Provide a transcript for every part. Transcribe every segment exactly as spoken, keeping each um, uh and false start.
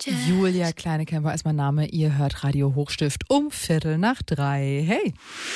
Julia Kleinekämper ist mein Name. Ihr hört Radio Hochstift um Viertel nach drei. Hey!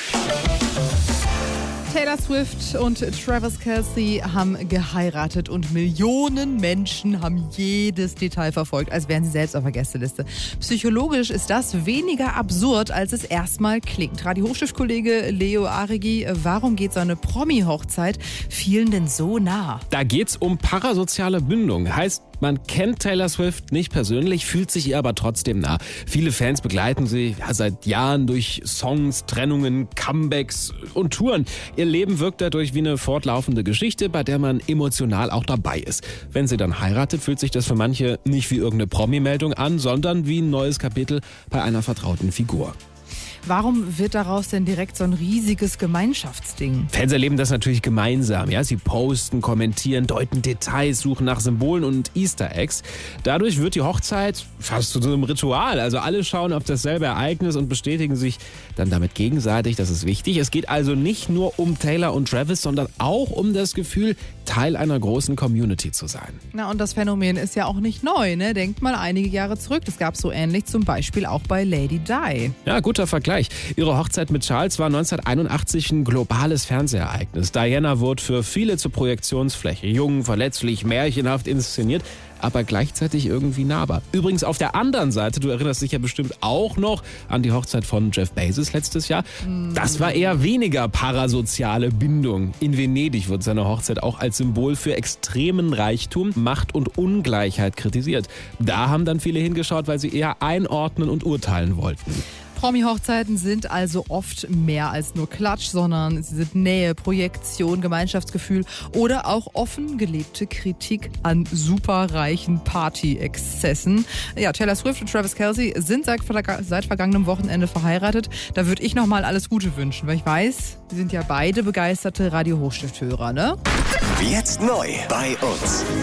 Taylor Swift und Travis Kelce haben geheiratet und Millionen Menschen haben jedes Detail verfolgt, als wären sie selbst auf der Gästeliste. Psychologisch ist das weniger absurd, als es erstmal klingt. Radio Hochstift-Kollege Leo Aregi, warum geht so eine Promi-Hochzeit vielen denn so nah? Da geht's um parasoziale Bindung. Heißt, man kennt Taylor Swift nicht persönlich, fühlt sich ihr aber trotzdem nah. Viele Fans begleiten sie ja, seit Jahren durch Songs, Trennungen, Comebacks und Touren. Ihr Leben wirkt dadurch wie eine fortlaufende Geschichte, bei der man emotional auch dabei ist. Wenn sie dann heiratet, fühlt sich das für manche nicht wie irgendeine Promi-Meldung an, sondern wie ein neues Kapitel bei einer vertrauten Figur. Warum wird daraus denn direkt so ein riesiges Gemeinschaftsding? Fans erleben das natürlich gemeinsam. Ja? Sie posten, kommentieren, deuten Details, suchen nach Symbolen und Easter Eggs. Dadurch wird die Hochzeit fast zu so einem Ritual. Also alle schauen auf dasselbe Ereignis und bestätigen sich dann damit gegenseitig. Das ist wichtig. Es geht also nicht nur um Taylor und Travis, sondern auch um das Gefühl, Teil einer großen Community zu sein. Na, und das Phänomen ist ja auch nicht neu, ne? Denkt mal einige Jahre zurück. Das gab es so ähnlich zum Beispiel auch bei Lady Di. Ja, guter Vergleich. Ihre Hochzeit mit Charles war neunzehnhunderteinundachtzig ein globales Fernsehereignis. Diana wurde für viele zur Projektionsfläche. Jung, verletzlich, märchenhaft inszeniert, aber gleichzeitig irgendwie nahbar. Übrigens auf der anderen Seite, du erinnerst dich ja bestimmt auch noch an die Hochzeit von Jeff Bezos letztes Jahr. Das war eher weniger parasoziale Bindung. In Venedig wird seine Hochzeit auch als Symbol für extremen Reichtum, Macht und Ungleichheit kritisiert. Da haben dann viele hingeschaut, weil sie eher einordnen und urteilen wollten. Promi-Hochzeiten sind also oft mehr als nur Klatsch, sondern sie sind Nähe, Projektion, Gemeinschaftsgefühl oder auch offen gelebte Kritik an superreichen Party-Exzessen. Ja, Taylor Swift und Travis Kelce sind seit, seit vergangenem Wochenende verheiratet. Da würde ich nochmal alles Gute wünschen, weil ich weiß, sie sind ja beide begeisterte Radio-Hochstift-Hörer, ne? Jetzt neu bei uns.